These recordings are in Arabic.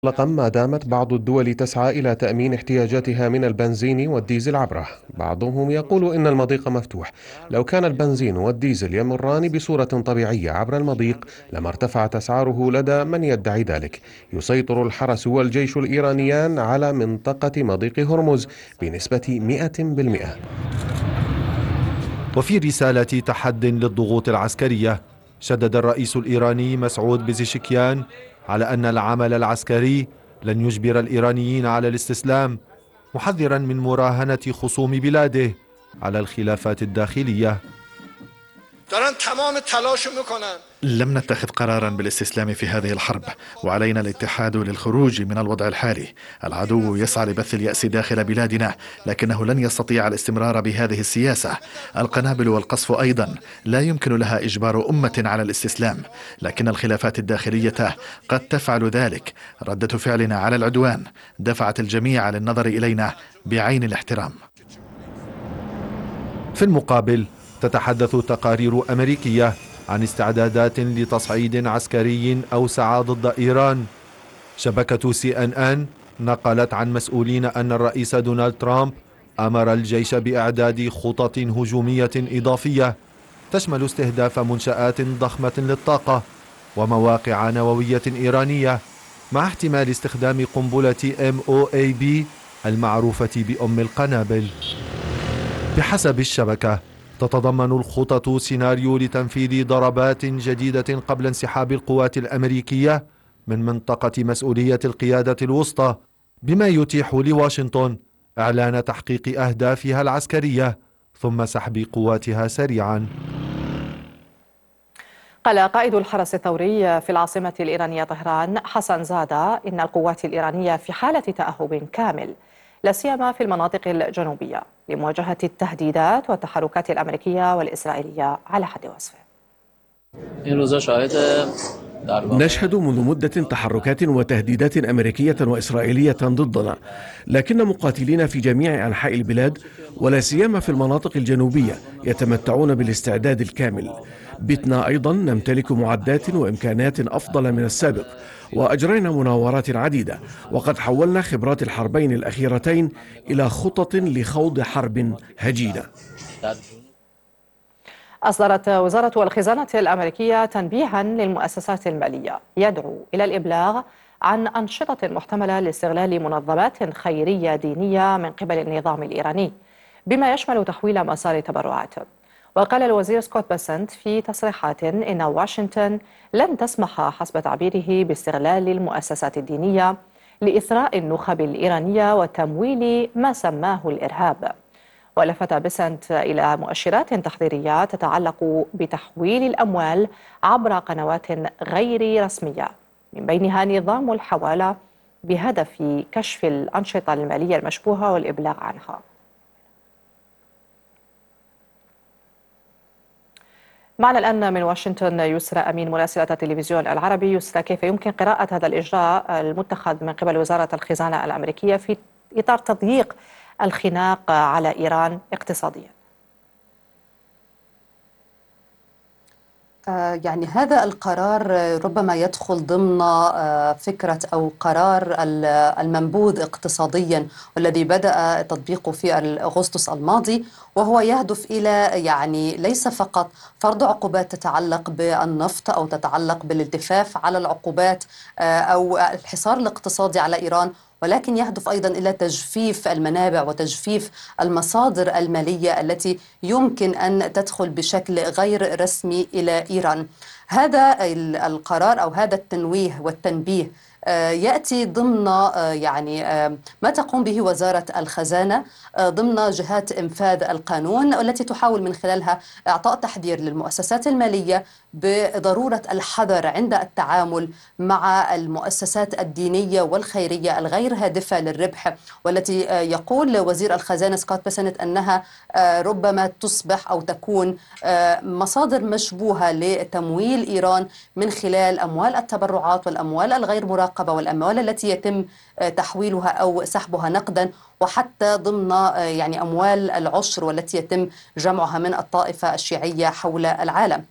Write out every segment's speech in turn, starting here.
مطلقا ما دامت بعض الدول تسعى إلى تأمين احتياجاتها من البنزين والديزل عبره. بعضهم يقول إن المضيق مفتوح. لو كان البنزين والديزل يمران بصورة طبيعية عبر المضيق لما ارتفعت أسعاره لدى من يدعي ذلك. يسيطر الحرس والجيش الإيرانيان على منطقة مضيق هرمز بنسبة 100%. وفي رسالة تحد للضغوط العسكرية، شدد الرئيس الإيراني مسعود بزيشكيان على أن العمل العسكري لن يجبر الإيرانيين على الاستسلام، محذرا من مراهنة خصوم بلاده على الخلافات الداخلية. لم نتخذ قرارا بالاستسلام في هذه الحرب، وعلينا الاتحاد للخروج من الوضع الحالي. العدو يسعى لبث اليأس داخل بلادنا، لكنه لن يستطيع الاستمرار بهذه السياسة. القنابل والقصف أيضا لا يمكن لها إجبار أمة على الاستسلام، لكن الخلافات الداخلية قد تفعل ذلك. ردة فعلنا على العدوان دفعت الجميع للنظر إلينا بعين الاحترام. في المقابل تتحدث تقارير أمريكية عن استعدادات لتصعيد عسكري أوسع ضد إيران. شبكة CNN نقلت عن مسؤولين أن الرئيس دونالد ترامب أمر الجيش بإعداد خطط هجومية إضافية تشمل استهداف منشآت ضخمة للطاقة ومواقع نووية إيرانية، مع احتمال استخدام قنبلة MOAB المعروفة بأم القنابل. بحسب الشبكة تتضمن الخطط سيناريو لتنفيذ ضربات جديدة قبل انسحاب القوات الأمريكية من منطقة مسؤولية القيادة الوسطى، بما يتيح لواشنطن إعلان تحقيق أهدافها العسكرية ثم سحب قواتها سريعا. قال قائد الحرس الثوري في العاصمة الإيرانية طهران حسن زادة إن القوات الإيرانية في حالة تأهب كامل، لا سيما في المناطق الجنوبية، لمواجهة التهديدات والتحركات الأمريكية والإسرائيلية على حد وصفه. نشهد منذ مدة تحركات وتهديدات أمريكية وإسرائيلية ضدنا، لكن مقاتلين في جميع أنحاء البلاد ولا سيما في المناطق الجنوبية يتمتعون بالاستعداد الكامل. بتنا أيضا نمتلك معدات وإمكانات أفضل من السابق، وأجرينا مناورات عديدة، وقد حولنا خبرات الحربين الأخيرتين إلى خطط لخوض حرب هجينة. أصدرت وزارة الخزانة الأمريكية تنبيها للمؤسسات المالية يدعو إلى الإبلاغ عن أنشطة محتملة لاستغلال منظمات خيرية دينية من قبل النظام الإيراني، بما يشمل تحويل مسار تبرعات. وقال الوزير سكوت بيسنت في تصريحات إن واشنطن لن تسمح حسب تعبيره باستغلال المؤسسات الدينية لإثراء النخب الإيرانية وتمويل ما سماه الإرهاب. ولفت بيسنت إلى مؤشرات تحذيرية تتعلق بتحويل الأموال عبر قنوات غير رسمية، من بينها نظام الحوالة، بهدف كشف الأنشطة المالية المشبوهة والإبلاغ عنها. معنا الآن من واشنطن يسرى أمين مراسلة التلفزيون العربي. يسرى، كيف يمكن قراءة هذا الإجراء المتخذ من قبل وزارة الخزانة الأمريكية في إطار تضييق الخناق على إيران اقتصاديا؟ يعني هذا القرار ربما يدخل ضمن فكرة أو قرار المنبوذ اقتصاديا، والذي بدأ تطبيقه في أغسطس الماضي، وهو يهدف إلى يعني ليس فقط فرض عقوبات تتعلق بالنفط أو تتعلق بالالتفاف على العقوبات أو الحصار الاقتصادي على إيران، ولكن يهدف أيضا إلى تجفيف المنابع وتجفيف المصادر المالية التي يمكن أن تدخل بشكل غير رسمي إلى إيران. هذا القرار أو هذا التنويه والتنبيه يأتي ضمن يعني ما تقوم به وزارة الخزانة ضمن جهات إنفاذ القانون، التي تحاول من خلالها إعطاء تحذير للمؤسسات المالية بضرورة الحذر عند التعامل مع المؤسسات الدينية والخيرية الغير هادفة للربح، والتي يقول وزير الخزانة سكوت بيسنت أنها ربما تصبح أو تكون مصادر مشبوهة لتمويل إيران من خلال أموال التبرعات والأموال الغير مراقبة والأموال التي يتم تحويلها أو سحبها نقدا، وحتى ضمن يعني أموال العشر والتي يتم جمعها من الطائفة الشيعية حول العالم.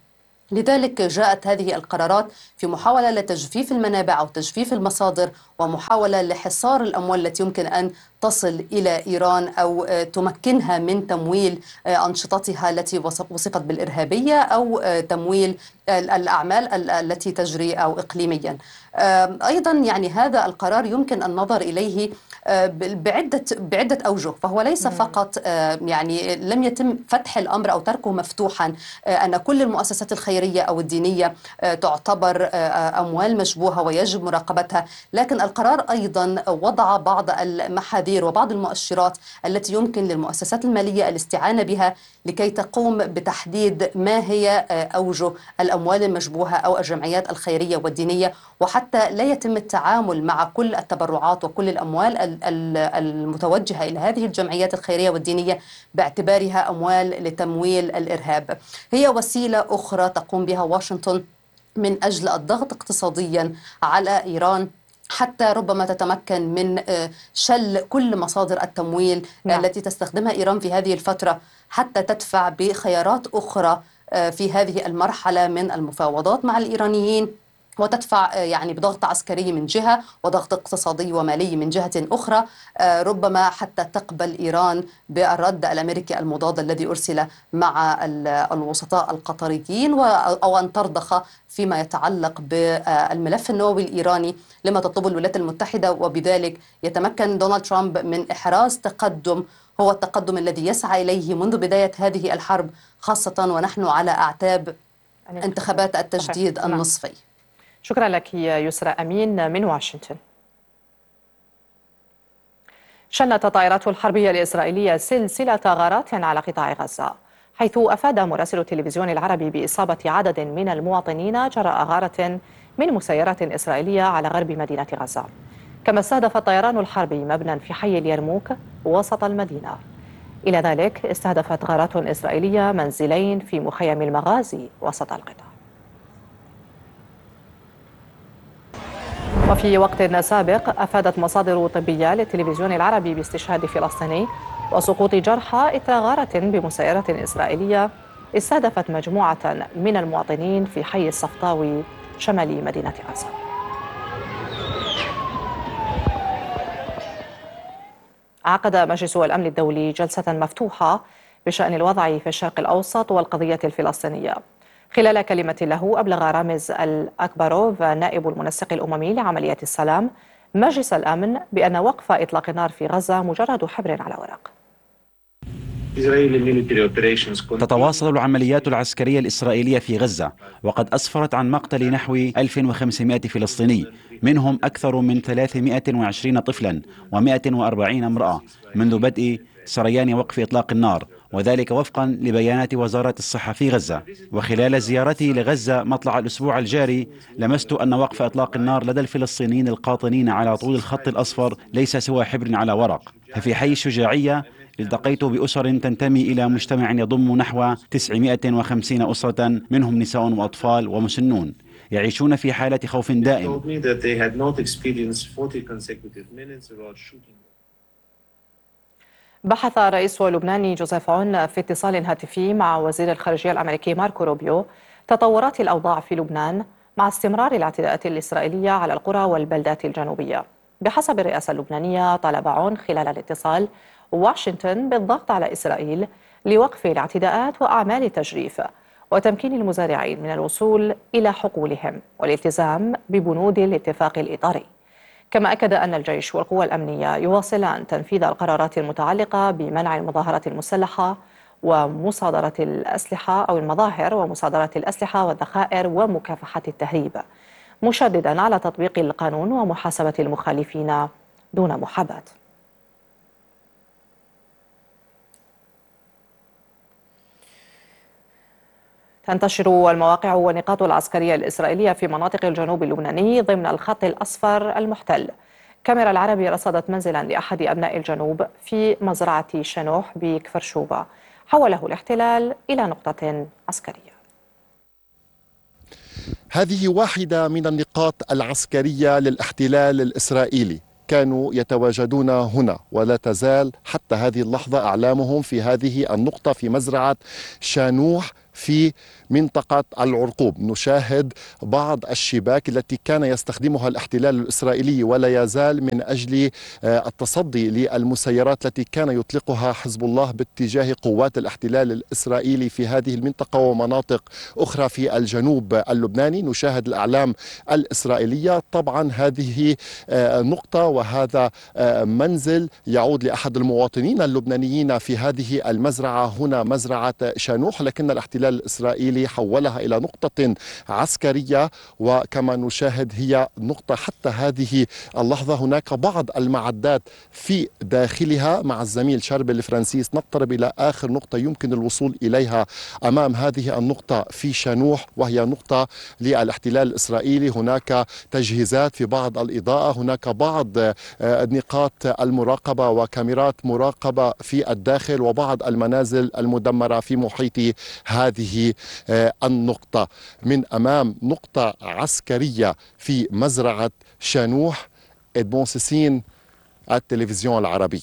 لذلك جاءت هذه القرارات في محاولة لتجفيف المنابع أو تجفيف المصادر، ومحاولة لحصار الأموال التي يمكن أن تصل إلى إيران أو تمكنها من تمويل أنشطتها التي وصفت بالإرهابية أو تمويل الأعمال التي تجري أو إقليميا. أيضا يعني هذا القرار يمكن النظر إليه بعدة أوجه، فهو ليس فقط يعني لم يتم فتح الأمر أو تركه مفتوحا أن كل المؤسسات الخيرية أو الدينية تعتبر أموال مشبوهة ويجب مراقبتها، لكن القرار أيضا وضع بعض المحاذير وبعض المؤشرات التي يمكن للمؤسسات المالية الاستعانة بها لكي تقوم بتحديد ما هي أوجه الأموال المشبوهة أو الجمعيات الخيرية والدينية، وحتى لا يتم التعامل مع كل التبرعات وكل الأموال المتوجهة إلى هذه الجمعيات الخيرية والدينية باعتبارها أموال لتمويل الإرهاب. هي وسيلة أخرى تقوم بها واشنطن من أجل الضغط اقتصاديا على إيران، حتى ربما تتمكن من شل كل مصادر التمويل التي تستخدمها إيران في هذه الفترة، حتى تدفع بخيارات أخرى في هذه المرحلة من المفاوضات مع الإيرانيين، وتدفع يعني بضغط عسكري من جهة وضغط اقتصادي ومالي من جهة أخرى، ربما حتى تقبل إيران بالرد الأمريكي المضاد الذي أرسل مع الوسطاء القطريين، أو أن ترضخ فيما يتعلق بالملف النووي الإيراني لما تطلبه الولايات المتحدة، وبذلك يتمكن دونالد ترامب من إحراز تقدم هو التقدم الذي يسعى إليه منذ بداية هذه الحرب، خاصة ونحن على أعتاب انتخابات التجديد النصفي. شكرا لك يسرى أمين من واشنطن. شنت الطائرات الحربية الإسرائيلية سلسلة غارات على قطاع غزة، حيث أفاد مراسل التلفزيون العربي بإصابة عدد من المواطنين جراء غارة من مسيرات إسرائيلية على غرب مدينة غزة. كما استهدف الطيران الحربي مبنى في حي اليرموك وسط المدينة. إلى ذلك استهدفت غارات إسرائيلية منزلين في مخيم المغازي وسط القطاع. وفي وقت سابق أفادت مصادر طبية للتلفزيون العربي باستشهاد فلسطيني وسقوط جرحى إثر غارة بمسيرة إسرائيلية استهدفت مجموعة من المواطنين في حي الصفطاوي شمالي مدينة غزة. عقد مجلس الأمن الدولي جلسة مفتوحة بشأن الوضع في الشرق الأوسط والقضية الفلسطينية. خلال كلمة له أبلغ رامز الأكبروف نائب المنسق الأممي لعمليات السلام مجلس الأمن بأن وقف إطلاق النار في غزة مجرد حبر على ورق. تتواصل العمليات العسكرية الإسرائيلية في غزة، وقد أسفرت عن مقتل نحو 1500 فلسطيني، منهم أكثر من 320 طفلا و140 امرأة منذ بدء سريان وقف إطلاق النار، وذلك وفقا لبيانات وزارة الصحة في غزة. وخلال زيارتي لغزة مطلع الأسبوع الجاري لمست أن وقف إطلاق النار لدى الفلسطينيين القاطنين على طول الخط الأصفر ليس سوى حبر على ورق. ففي حي الشجاعية التقيت بأسر تنتمي إلى مجتمع يضم نحو 950 أسرة، منهم نساء وأطفال ومسنون، يعيشون في حالة خوف دائم. بحث الرئيس اللبناني جوزيف عون في اتصال هاتفي مع وزير الخارجية الأمريكي ماركو روبيو تطورات الأوضاع في لبنان مع استمرار الاعتداءات الإسرائيلية على القرى والبلدات الجنوبية. بحسب الرئاسة اللبنانية طلب عون خلال الاتصال واشنطن بالضغط على إسرائيل لوقف الاعتداءات وأعمال التجريف وتمكين المزارعين من الوصول إلى حقولهم والالتزام ببنود الاتفاق الإطاري. كما أكد أن الجيش والقوى الأمنية يواصلان تنفيذ القرارات المتعلقة بمنع المظاهرات المسلحة ومصادرة الأسلحة أو المظاهر ومصادرة الأسلحة والذخائر ومكافحة التهريب، مشددا على تطبيق القانون ومحاسبة المخالفين دون محاباة. تنتشر المواقع والنقاط العسكرية الإسرائيلية في مناطق الجنوب اللبناني ضمن الخط الأصفر المحتل. كاميرا العربي رصدت منزلا لأحد أبناء الجنوب في مزرعة شنوح بكفر شوبة حوله الاحتلال إلى نقطة عسكرية. هذه واحدة من النقاط العسكرية للاحتلال الإسرائيلي، كانوا يتواجدون هنا ولا تزال حتى هذه اللحظة أعلامهم في هذه النقطة في مزرعة شانوح في منطقة العرقوب. نشاهد بعض الشباك التي كان يستخدمها الاحتلال الإسرائيلي ولا يزال من أجل التصدي للمسيرات التي كان يطلقها حزب الله باتجاه قوات الاحتلال الإسرائيلي في هذه المنطقة ومناطق أخرى في الجنوب اللبناني. نشاهد الأعلام الإسرائيلية. طبعا هذه نقطة وهذا منزل يعود لأحد المواطنين اللبنانيين في هذه المزرعة، هنا مزرعة شانوح، لكن الاحتلال الإسرائيلي حولها إلى نقطة عسكرية، وكما نشاهد هي نقطة حتى هذه اللحظة هناك بعض المعدات في داخلها. مع الزميل شربل فرانسيس نقترب إلى آخر نقطة يمكن الوصول إليها أمام هذه النقطة في شانوح، وهي نقطة للاحتلال الإسرائيلي. هناك تجهيزات في بعض الإضاءة، هناك بعض نقاط المراقبة وكاميرات مراقبة في الداخل، وبعض المنازل المدمرة في محيط هذه النقطة. من أمام نقطة عسكرية في مزرعة شانوح. إدمون سيسين، التلفزيون العربي.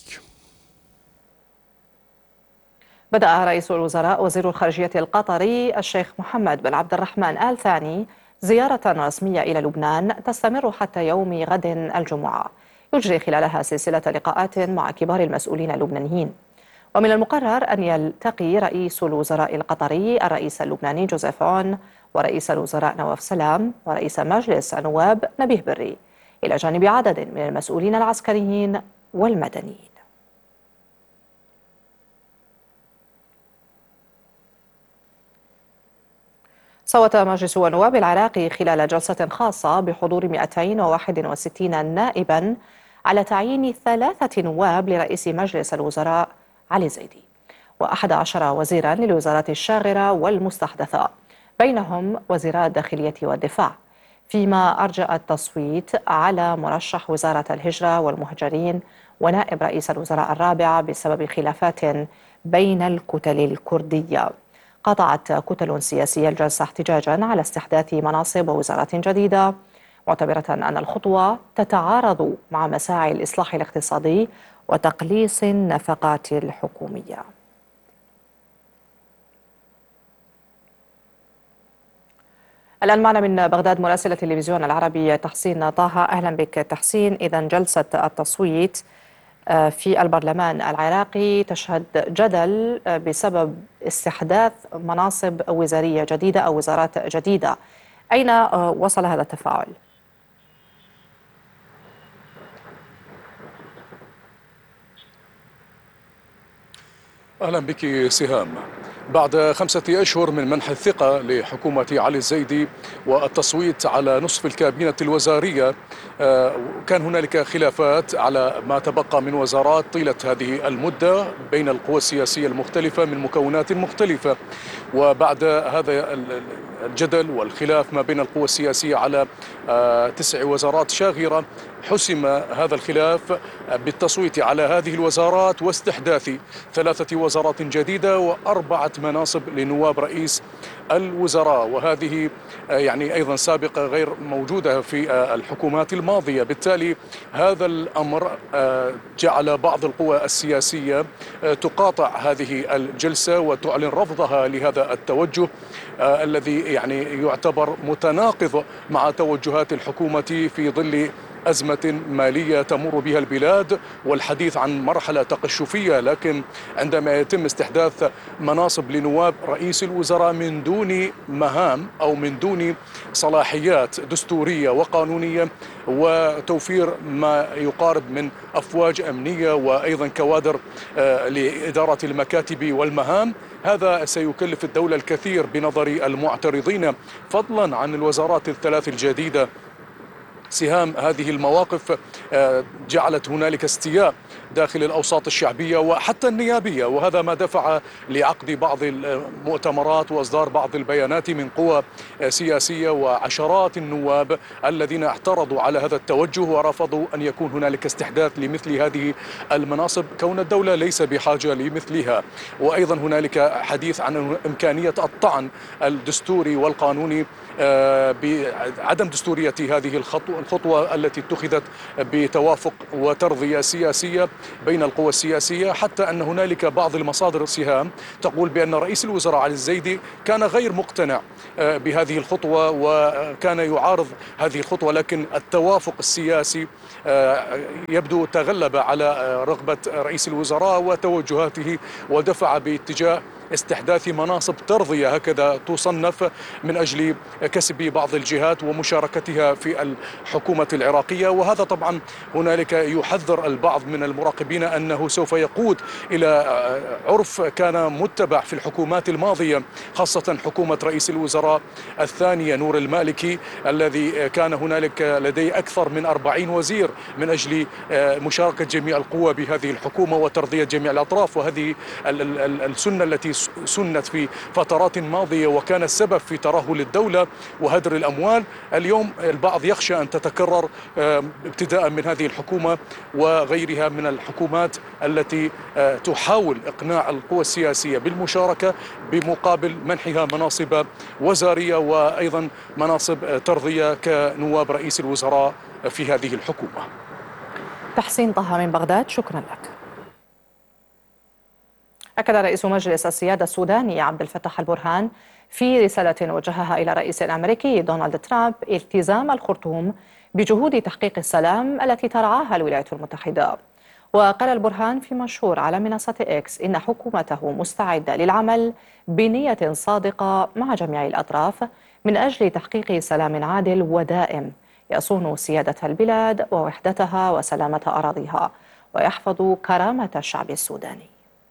بدأ رئيس الوزراء وزير الخارجية القطري الشيخ محمد بن عبد الرحمن آل ثاني زيارة رسمية إلى لبنان تستمر حتى يوم غد الجمعة، يجري خلالها سلسلة لقاءات مع كبار المسؤولين اللبنانيين. ومن المقرر أن يلتقي رئيس الوزراء القطري الرئيس اللبناني جوزيف عون ورئيس الوزراء نواف سلام ورئيس مجلس النواب نبيه بري، إلى جانب عدد من المسؤولين العسكريين والمدنيين. صوت مجلس النواب العراقي خلال جلسة خاصة بحضور 261 نائبا على تعيين 3 نواب لرئيس مجلس الوزراء علي زيدي، و11 وزيرا للوزارات الشاغرة والمستحدثة، بينهم وزيرا الداخلية والدفاع، فيما أرجأ التصويت على مرشح وزارة الهجرة والمهجرين ونائب رئيس الوزراء الرابع بسبب خلافات بين الكتل الكردية. قطعت كتل سياسية الجلسة احتجاجا على استحداث مناصب ووزارات جديدة، معتبرة أن الخطوة تتعارض مع مساعي الإصلاح الاقتصادي وتقليص النفقات الحكومية. الآن معنا من بغداد مراسل التلفزيون العربي تحسين طه. أهلا بك تحسين. إذا جلسة التصويت في البرلمان العراقي تشهد جدل بسبب استحداث مناصب وزارية جديدة أو وزارات جديدة، أين وصل هذا التفاعل؟ أهلا بك سهام. بعد 5 أشهر من منح الثقة لحكومة علي الزيدي والتصويت على نصف الكابينة الوزارية، كان هنالك خلافات على ما تبقى من وزارات طيلة هذه المدة بين القوى السياسية المختلفة من مكونات مختلفة. وبعد هذا الجدل والخلاف ما بين القوى السياسية على 9 وزارات شاغرة، حسم هذا الخلاف بالتصويت على هذه الوزارات واستحداث 3 وزارات جديدة و4 مناصب لنواب رئيس الوزراء، وهذه يعني أيضا سابقة غير موجودة في الحكومات الماضية. بالتالي هذا الأمر جعل بعض القوى السياسية تقاطع هذه الجلسة وتعلن رفضها لهذا التوجه الذي يعني يعتبر متناقض مع توجهات الحكومة في ظل أزمة مالية تمر بها البلاد والحديث عن مرحلة تقشفية. لكن عندما يتم استحداث مناصب لنواب رئيس الوزراء من دون مهام أو من دون صلاحيات دستورية وقانونية وتوفير ما يقارب من أفواج أمنية وأيضا كوادر لإدارة المكاتب والمهام، هذا سيكلف الدولة الكثير بنظر المعترضين، فضلا عن الوزارات ال3 الجديدة. سهام، هذه المواقف جعلت هنالك استياء داخل الأوساط الشعبية وحتى النيابية، وهذا ما دفع لعقد بعض المؤتمرات وإصدار بعض البيانات من قوى سياسية وعشرات النواب الذين اعترضوا على هذا التوجه ورفضوا أن يكون هنالك استحداث لمثل هذه المناصب كون الدولة ليس بحاجة لمثلها. وأيضا هنالك حديث عن إمكانية الطعن الدستوري والقانوني بعدم دستورية هذه الخطوة التي اتخذت بتوافق وترضية سياسية بين القوى السياسية، حتى أن هنالك بعض المصادر سهام تقول بأن رئيس الوزراء علي الزيدي كان غير مقتنع بهذه الخطوة وكان يعارض هذه الخطوة، لكن التوافق السياسي يبدو تغلب على رغبة رئيس الوزراء وتوجهاته ودفع باتجاه استحداث مناصب ترضية هكذا تصنف من أجل كسب بعض الجهات ومشاركتها في الحكومة العراقية. وهذا طبعا هنالك يحذر البعض من المراقبين أنه سوف يقود إلى عرف كان متبع في الحكومات الماضية، خاصة حكومة رئيس الوزراء الثانية نور المالكي الذي كان هنالك لديه أكثر من 40 وزير من أجل مشاركة جميع القوى بهذه الحكومة وترضية جميع الأطراف. وهذه السنة التي سنت في فترات ماضية وكان السبب في ترهل الدولة وهدر الأموال، اليوم البعض يخشى أن تتكرر ابتداء من هذه الحكومة وغيرها من الحكومات التي تحاول إقناع القوى السياسية بالمشاركة بمقابل منحها مناصب وزارية وأيضا مناصب ترضية كنواب رئيس الوزراء في هذه الحكومة. تحسين طه من بغداد، شكرا لك. أكد رئيس مجلس السيادة السوداني عبد الفتاح البرهان في رسالة وجهها إلى الرئيس الأمريكي دونالد ترامب التزام الخرطوم بجهود تحقيق السلام التي ترعاها الولايات المتحدة. وقال البرهان في منشور على منصة إكس إن حكومته مستعدة للعمل بنية صادقة مع جميع الأطراف من أجل تحقيق سلام عادل ودائم يصون سيادة البلاد ووحدتها وسلامة أراضيها ويحفظ كرامة الشعب السوداني.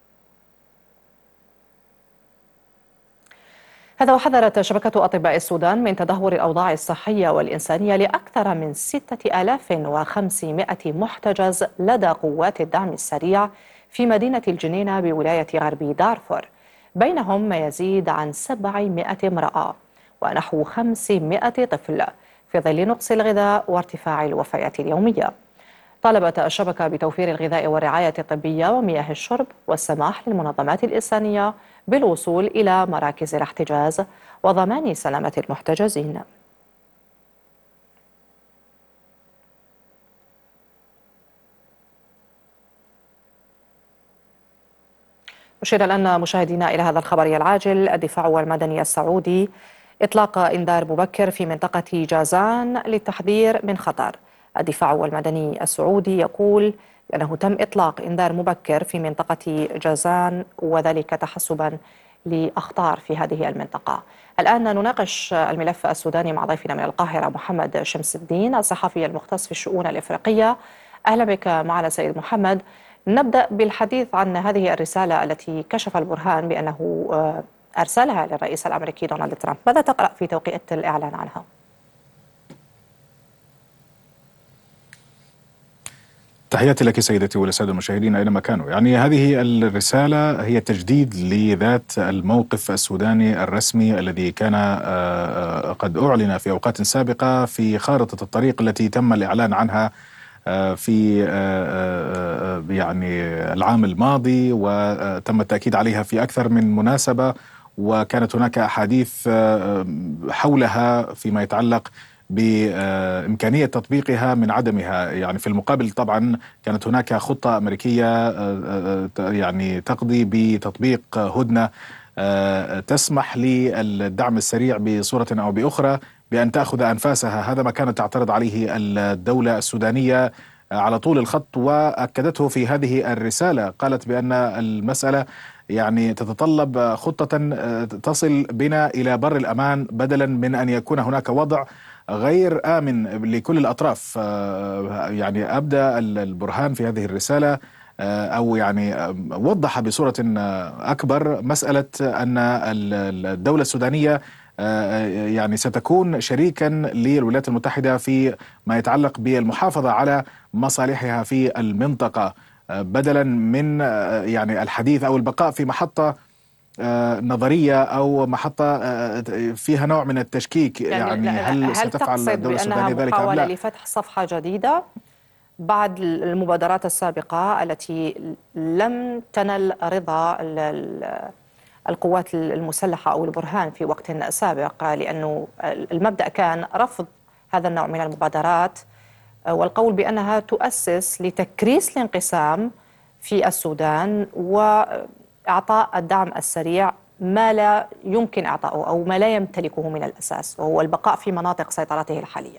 هذا وحذرت شبكة أطباء السودان من تدهور الأوضاع الصحية والإنسانية لأكثر من 6500 محتجز لدى قوات الدعم السريع في مدينة الجنينة بولاية غربي دارفور، بينهم ما يزيد عن 700 امرأة ونحو 500 طفل، في ظل نقص الغذاء وارتفاع الوفيات اليومية. طالبت الشبكة بتوفير الغذاء والرعاية الطبية ومياه الشرب والسماح للمنظمات الإنسانية بالوصول إلى مراكز الاحتجاز وضمان سلامة المحتجزين. نشير الآن مشاهدينا إلى هذا الخبر العاجل. الدفاع المدني السعودي إطلاق إنذار مبكر في منطقة جازان للتحذير من خطر. الدفاع المدني السعودي يقول بأنه تم إطلاق إنذار مبكر في منطقة جازان وذلك تحسبا لأخطار في هذه المنطقة. الآن نناقش الملف السوداني مع ضيفنا من القاهرة محمد شمس الدين الصحفي المختص في الشؤون الإفريقية. أهلا بك معنا سيد محمد. نبدأ بالحديث عن هذه الرسالة التي كشف البرهان بأنه أرسلها للرئيس الأمريكي دونالد ترامب. ماذا تقرأ في توقيع الإعلان عنها؟ تحياتي لك سيدتي وللسادة المشاهدين أينما كانوا. يعني هذه الرسالة هي تجديد لذات الموقف السوداني الرسمي الذي كان قد أعلن في أوقات سابقة في خارطة الطريق التي تم الإعلان عنها في يعني العام الماضي، وتم التأكيد عليها في أكثر من مناسبة، وكانت هناك أحاديث حولها فيما يتعلق بإمكانية تطبيقها من عدمها. يعني في المقابل طبعا كانت هناك خطة أمريكية يعني تقضي بتطبيق هدنة تسمح للدعم السريع بصورة أو بأخرى بأن تأخذ أنفاسها. هذا ما كانت تعترض عليه الدولة السودانية على طول الخط، وأكدته في هذه الرسالة. قالت بأن المسألة يعني تتطلب خطة تصل بنا إلى بر الأمان بدلا من أن يكون هناك وضع غير آمن لكل الأطراف. يعني أبدى البرهان في هذه الرسالة أو يعني وضح بصورة أكبر مسألة أن الدولة السودانية يعني ستكون شريكا للولايات المتحدة في ما يتعلق بالمحافظة على مصالحها في المنطقة، بدلا من يعني الحديث أو البقاء في محطة نظرية أو محطة فيها نوع من التشكيك. يعني هل ستفعل الدولة السودانية ذلك أم لا؟ محاولة لفتح صفحة جديدة بعد المبادرات السابقة التي لم تنل رضا القوات المسلحة أو البرهان في وقت سابق، لأنه المبدأ كان رفض هذا النوع من المبادرات، والقول بأنها تؤسس لتكريس الانقسام في السودان وإعطاء الدعم السريع ما لا يمكن إعطاؤه أو ما لا يمتلكه من الأساس، وهو البقاء في مناطق سيطرته الحالية.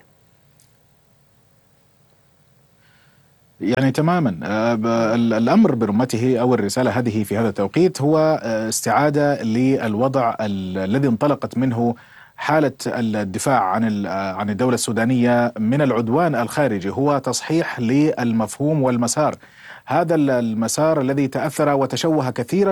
يعني تماما. الأمر برمته أو الرسالة هذه في هذا التوقيت هو استعادة للوضع الذي انطلقت منه حالة الدفاع عن الدولة السودانية من العدوان الخارجي، هو تصحيح للمفهوم والمسار. هذا المسار الذي تأثر وتشوه كثيرا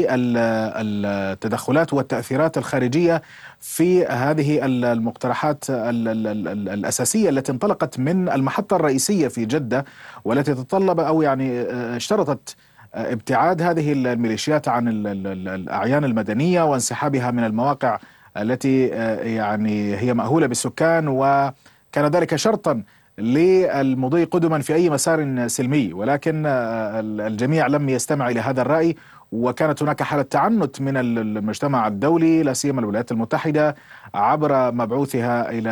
بالتدخلات والتأثيرات الخارجية في هذه المقترحات الأساسية التي انطلقت من المحطة الرئيسية في جدة، والتي تتطلب أو يعني اشترطت ابتعاد هذه الميليشيات عن الأعيان المدنية وانسحابها من المواقع التي يعني هي مأهولة بالسكان، وكان ذلك شرطا للمضي قدما في أي مسار سلمي. ولكن الجميع لم يستمع إلى هذا الرأي، وكانت هناك حالة تعنت من المجتمع الدولي، لا سيما الولايات المتحدة عبر مبعوثها إلى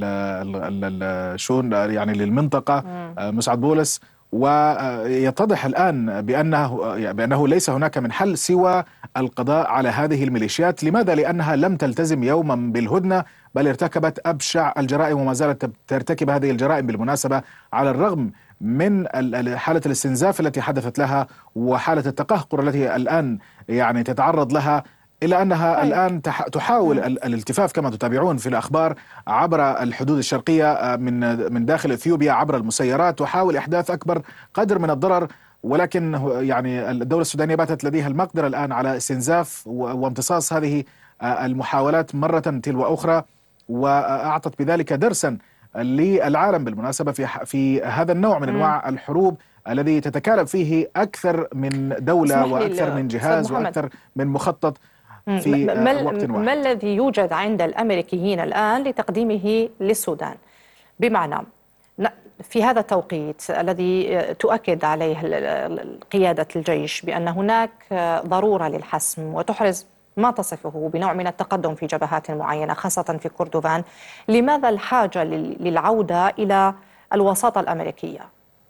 الشؤون يعني للمنطقة مسعد بولس. ويتضح الآن بأنه ليس هناك من حل سوى القضاء على هذه الميليشيات. لماذا؟ لأنها لم تلتزم يوما بالهدنة، بل ارتكبت أبشع الجرائم وما زالت ترتكب هذه الجرائم بالمناسبة، على الرغم من حالة الاستنزاف التي حدثت لها وحالة التقهقر التي الآن يعني تتعرض لها، إلا أنها الآن تحاول الالتفاف كما تتابعون في الأخبار عبر الحدود الشرقية من داخل إثيوبيا عبر المسيرات، تحاول إحداث أكبر قدر من الضرر. ولكن يعني الدولة السودانية باتت لديها المقدرة الآن على استنزاف وامتصاص هذه المحاولات مرة تلو أخرى، وأعطت بذلك درسا للعالم بالمناسبة في هذا النوع من أنواع الحروب الذي تتكالب فيه أكثر من دولة وأكثر من جهاز وأكثر من مخطط في وقت واحد. ما الذي يوجد عند الأمريكيين الآن لتقديمه للسودان؟ بمعنى في هذا التوقيت الذي تؤكد عليه قيادة الجيش بأن هناك ضرورة للحسم وتحرز ما تصفه بنوع من التقدم في جبهات معينة خاصة في كردفان، لماذا الحاجة للعودة إلى الوساطة الأمريكية؟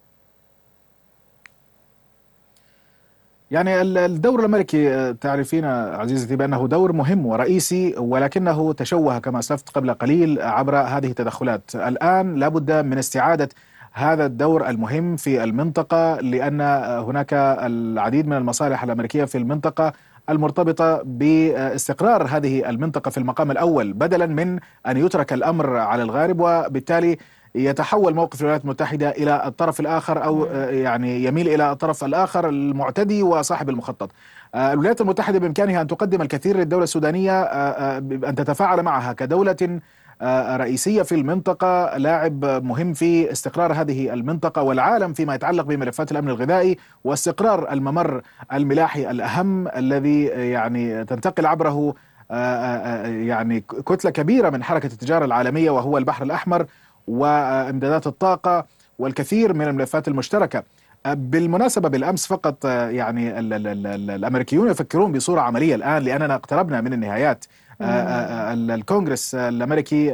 يعني الدور الأمريكي تعرفين عزيزتي بأنه دور مهم ورئيسي، ولكنه تشوه كما أسلفت قبل قليل عبر هذه التدخلات. الآن لابد من استعادة هذا الدور المهم في المنطقة، لأن هناك العديد من المصالح الأمريكية في المنطقة المرتبطة باستقرار هذه المنطقة في المقام الأول، بدلا من أن يترك الأمر على الغارب وبالتالي يتحول موقف الولايات المتحدة إلى الطرف الآخر، أو يعني يميل إلى الطرف الآخر المعتدي وصاحب المخطط. الولايات المتحدة بإمكانها أن تقدم الكثير للدولة السودانية، أن تتفاعل معها كدولة رئيسية في المنطقة، لاعب مهم في استقرار هذه المنطقة والعالم فيما يتعلق بملفات الأمن الغذائي واستقرار الممر الملاحي الأهم الذي يعني تنتقل عبره يعني كتلة كبيرة من حركة التجارة العالمية، وهو البحر الأحمر وامدادات الطاقة والكثير من الملفات المشتركة. بالمناسبة بالأمس فقط يعني الأمريكيون يفكرون بصورة عملية الآن، لأننا اقتربنا من النهايات. الكونغرس الأمريكي،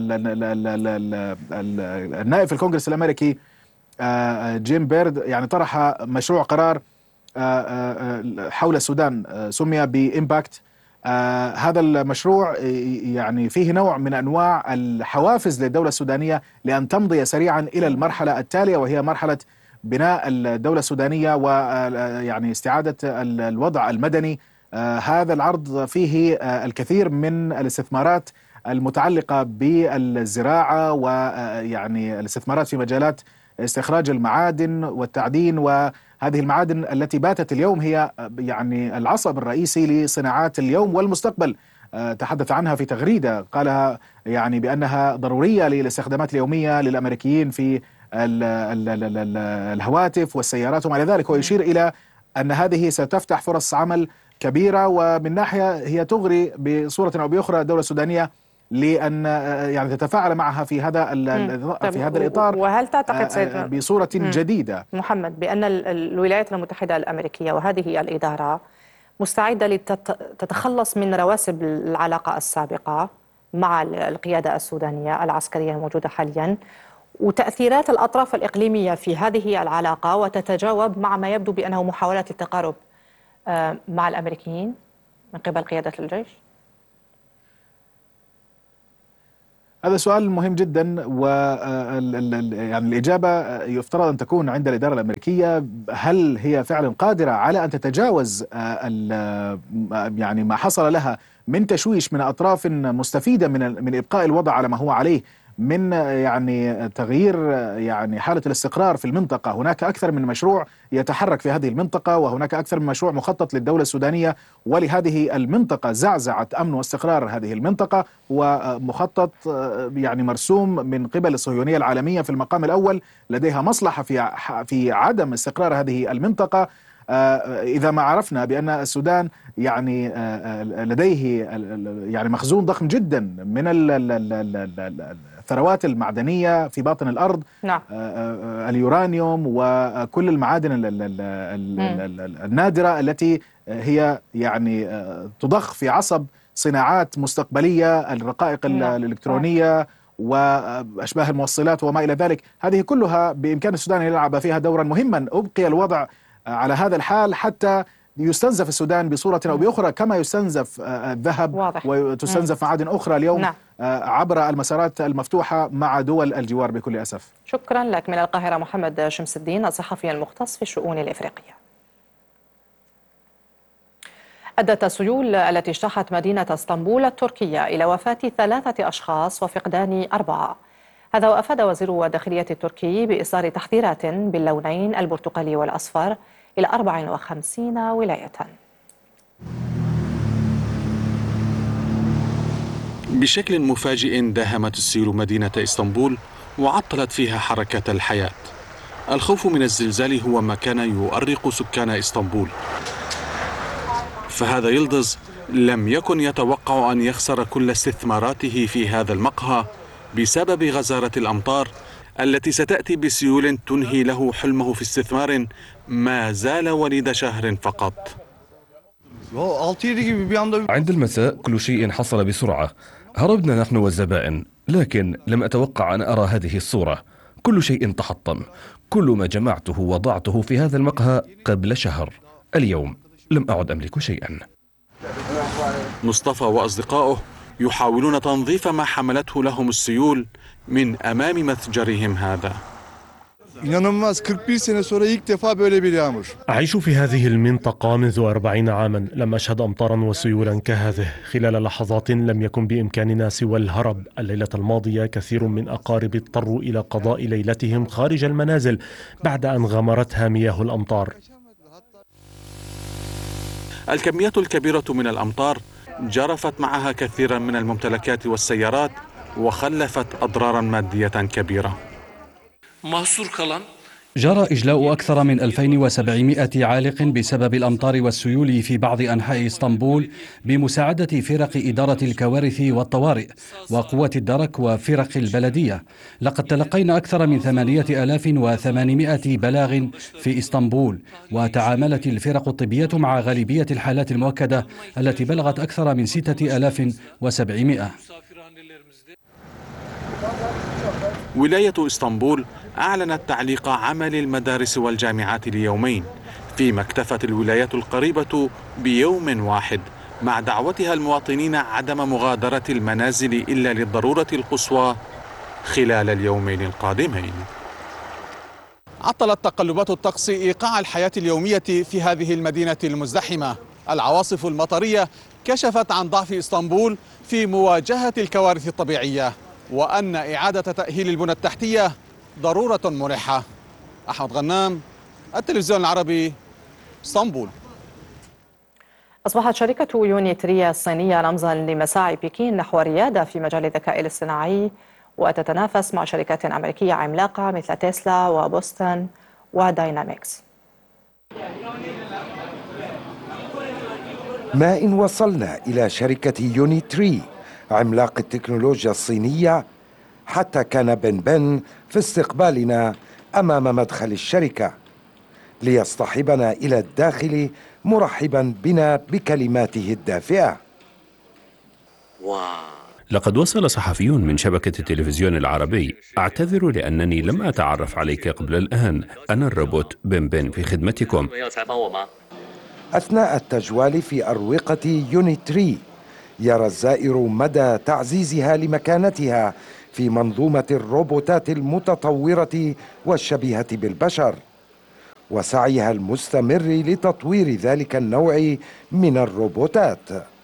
النائب في الكونغرس الأمريكي جيم بيرد يعني طرح مشروع قرار حول السودان سمي بإمباكت. هذا المشروع يعني فيه نوع من أنواع الحوافز للدولة السودانية لأن تمضي سريعا إلى المرحلة التالية، وهي مرحلة بناء الدولة السودانية ويعني استعادة الوضع المدني. هذا العرض فيه الكثير من الاستثمارات المتعلقة بالزراعة ويعني الاستثمارات في مجالات استخراج المعادن والتعدين، وهذه المعادن التي باتت اليوم هي يعني العصب الرئيسي لصناعات اليوم والمستقبل. تحدث عنها في تغريدة قالها يعني بأنها ضرورية للاستخدامات اليومية للأمريكيين في الهواتف والسيارات وما إلى ذلك، ويشير إلى أن هذه ستفتح فرص عمل كبيرة، ومن ناحية هي تغري بصورة أو بأخرى الدولة السودانية لأن يعني تتفاعل معها في هذا الإطار. وهل تعتقد بصورة جديدة محمد بأن الولايات المتحدة الأمريكية وهذه الإدارة مستعدة لتتخلص من رواسب العلاقة السابقة مع القيادة السودانية العسكرية الموجودة حاليا وتأثيرات الأطراف الإقليمية في هذه العلاقة، وتتجاوب مع ما يبدو بأنه محاولات التقارب مع الأمريكيين من قبل قيادة الجيش؟ هذا سؤال مهم جدا، يعني الإجابة يفترض أن تكون عند الإدارة الأمريكية. هل هي فعلا قادرة على أن تتجاوز يعني ما حصل لها من تشويش من أطراف مستفيدة من إبقاء الوضع على ما هو عليه، من يعني تغيير يعني حالة الاستقرار في المنطقة؟ هناك أكثر من مشروع يتحرك في هذه المنطقة، وهناك أكثر من مشروع مخطط للدولة السودانية ولهذه المنطقة، زعزعة أمن واستقرار هذه المنطقة، ومخطط يعني مرسوم من قبل الصهيونية العالمية في المقام الأول، لديها مصلحة في عدم استقرار هذه المنطقة. إذا ما عرفنا بأن السودان يعني لديه يعني مخزون ضخم جدا من الثروات المعدنية في باطن الأرض، نعم. اليورانيوم وكل المعادن النادرة التي هي يعني تضخ في عصب صناعات مستقبلية، الرقائق الإلكترونية وأشباه الموصلات وما إلى ذلك. هذه كلها بإمكان السودان أن يلعب فيها دورا مهما. أبقي الوضع على هذا الحال حتى يستنزف السودان بصورة أو بأخرى، كما يستنزف الذهب وتستنزف معادن أخرى اليوم عبر المسارات المفتوحة مع دول الجوار بكل أسف. شكرا لك. من القاهرة محمد شمس الدين، الصحفي المختص في الشؤون الإفريقية. أدت السيول التي اجتاحت مدينة اسطنبول التركية إلى وفاة 3 أشخاص وفقدان 4. هذا وأفاد وزير الداخلية التركي بإصدار تحذيرات باللونين البرتقالي والأصفر إلى 54 ولاية. بشكل مفاجئ داهمت السيول مدينة اسطنبول وعطلت فيها حركة الحياة. الخوف من الزلزال هو ما كان يؤرق سكان اسطنبول، فهذا يلدز لم يكن يتوقع أن يخسر كل استثماراته في هذا المقهى بسبب غزارة الأمطار التي ستأتي بسيول تنهي له حلمه في استثمار ما زال وليد شهر فقط. عند المساء كل شيء حصل بسرعة، هربنا نحن والزبائن، لكن لم أتوقع أن أرى هذه الصورة. كل شيء تحطم، كل ما جمعته وضعته في هذا المقهى قبل شهر، اليوم لم أعد أملك شيئا. مصطفى وأصدقائه يحاولون تنظيف ما حملته لهم السيول من أمام متجرهم هذا. أعيش في هذه المنطقة منذ 40 عاما، لم أشهد أمطارا وسيولا كهذه. خلال لحظات لم يكن بإمكاننا سوى الهرب. الليلة الماضية كثير من أقارب اضطروا إلى قضاء ليلتهم خارج المنازل بعد أن غمرتها مياه الأمطار. الكميات الكبيرة من الأمطار جرفت معها كثيرا من الممتلكات والسيارات وخلفت أضرارا مادية كبيرة. جرى إجلاء أكثر من 2700 عالق بسبب الأمطار والسيول في بعض أنحاء اسطنبول بمساعدة فرق إدارة الكوارث والطوارئ وقوات الدرك وفرق البلدية. لقد تلقينا أكثر من 8800 بلاغ في اسطنبول، وتعاملت الفرق الطبية مع غالبية الحالات المؤكدة التي بلغت أكثر من 6700. ولاية اسطنبول أعلنت تعليق عمل المدارس والجامعات ليومين، فيما اكتفت الولايات القريبة بيوم واحد، مع دعوتها المواطنين عدم مغادرة المنازل إلا للضرورة القصوى خلال اليومين القادمين. عطلت تقلبات الطقس إيقاع الحياة اليومية في هذه المدينة المزدحمة. العواصف المطرية كشفت عن ضعف اسطنبول في مواجهة الكوارث الطبيعية، وأن إعادة تأهيل البنى التحتية ضرورة ملحة. أحمد غنام، التلفزيون العربي، اسطنبول. أصبحت شركة يونيتريا الصينية رمزا لمساعي بكين نحو الريادة في مجال الذكاء الاصطناعي، وتتنافس مع شركات أمريكية عملاقة مثل تسلا وبوستون وداينامكس. ما إن وصلنا إلى شركة يونيتري عملاق التكنولوجيا الصينية، حتى كان بن في استقبالنا أمام مدخل الشركة ليصطحبنا إلى الداخل مرحبا بنا بكلماته الدافئة. لقد وصل صحفي من شبكة التلفزيون العربي: أعتذر لأنني لم أتعرف عليك قبل الآن، أنا الروبوت بن في خدمتكم. أثناء التجوال في أروقة يونيتري يرى الزائر مدى تعزيزها لمكانتها في منظومة الروبوتات المتطورة والشبيهة بالبشر، وسعيها المستمر لتطوير ذلك النوع من الروبوتات.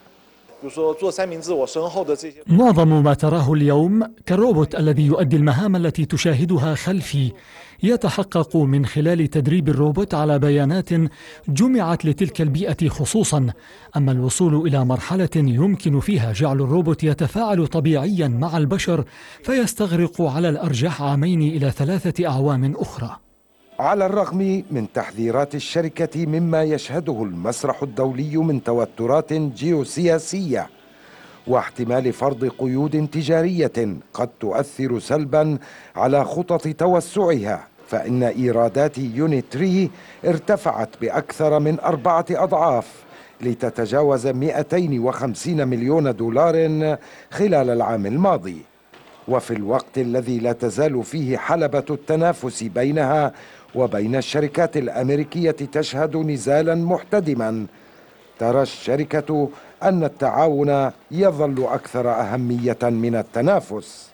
معظم ما تراه اليوم كالروبوت الذي يؤدي المهام التي تشاهدها خلفي يتحقق من خلال تدريب الروبوت على بيانات جمعت لتلك البيئة خصوصا. أما الوصول إلى مرحلة يمكن فيها جعل الروبوت يتفاعل طبيعيا مع البشر فيستغرق على الأرجح 2 إلى 3 أعوام أخرى. على الرغم من تحذيرات الشركة مما يشهده المسرح الدولي من توترات جيوسياسية واحتمال فرض قيود تجارية قد تؤثر سلبا على خطط توسعها، فإن إيرادات يونيتري ارتفعت بأكثر من 4 أضعاف لتتجاوز 250 مليون دولار خلال العام الماضي، وفي الوقت الذي لا تزال فيه حلبة التنافس بينها وبين الشركات الأمريكية تشهد نزالا محتدما، ترى الشركة أن التعاون يظل أكثر أهمية من التنافس.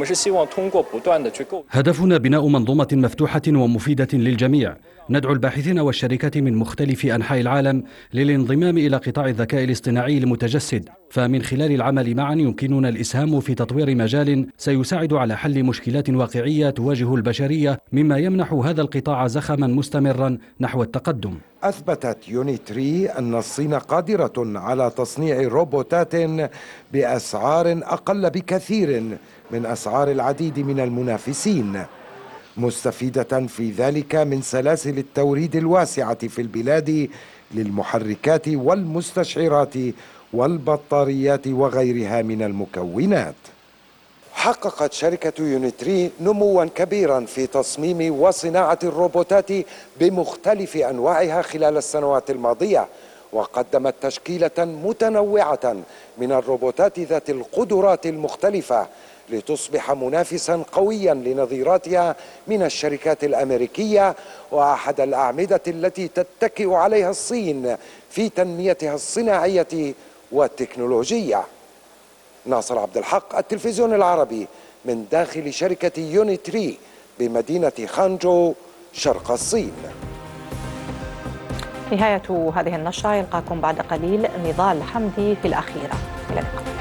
هدفنا بناء منظومة مفتوحة ومفيدة للجميع. ندعو الباحثين والشركات من مختلف أنحاء العالم للانضمام إلى قطاع الذكاء الاصطناعي المتجسد، فمن خلال العمل معا يمكننا الإسهام في تطوير مجال سيساعد على حل مشكلات واقعية تواجه البشرية، مما يمنح هذا القطاع زخما مستمرا نحو التقدم. أثبتت يونيتري أن الصين قادرة على تصنيع روبوتات بأسعار أقل بكثير من أسعار العديد من المنافسين، مستفيدة في ذلك من سلاسل التوريد الواسعة في البلاد للمحركات والمستشعرات والبطاريات وغيرها من المكونات. حققت شركة يونيتري نموا كبيرا في تصميم وصناعة الروبوتات بمختلف أنواعها خلال السنوات الماضية، وقدمت تشكيلة متنوعة من الروبوتات ذات القدرات المختلفة لتصبح منافسا قويا لنظيراتها من الشركات الأمريكية، وأحد الأعمدة التي تتكئ عليها الصين في تنميتها الصناعية والتكنولوجية. ناصر عبد الحق، التلفزيون العربي، من داخل شركة يونيتري بمدينة خانجو شرق الصين. نهاية هذه النشرة، يلقاكم بعد قليل نضال حمدي في الأخيرة. إلى اللقاء.